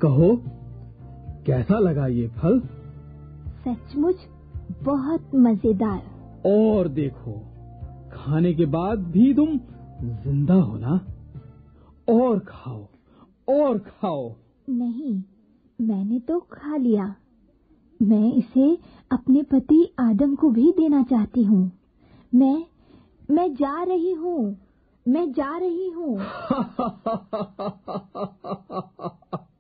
कहो, कैसा लगा ये फल? सचमुच बहुत मजेदार। और देखो, खाने के बाद भी तुम जिंदा हो ना? और खाओ, और खाओ। नहीं, मैंने तो खा लिया। मैं इसे अपने पति आदम को भी देना चाहती हूँ। मैं जा रही हूँ। मैं जा रही हूँ।